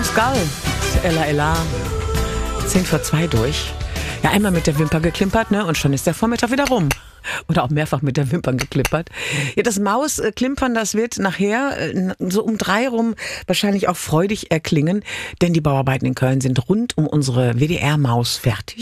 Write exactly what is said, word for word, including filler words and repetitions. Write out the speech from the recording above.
Pascal, Ella Ella, zehn vor zwei durch. Ja, einmal mit der Wimper geklimpert, ne? Und schon ist der Vormittag wieder rum. Oder auch mehrfach mit der Wimpern geklimpert. Ja, das Mausklimpern, das wird nachher so um drei rum wahrscheinlich auch freudig erklingen, denn die Bauarbeiten in Köln sind rund um unsere W D R-Maus fertig.